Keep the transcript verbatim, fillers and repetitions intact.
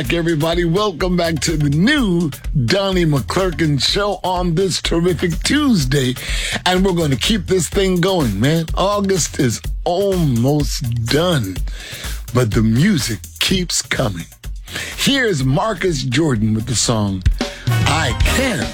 Everybody, welcome back to the new Donnie McClurkin show on this terrific Tuesday. And we're going to keep this thing going, man. August is almost done, but the music keeps coming. Here's Marcus Jordan with the song, I Can.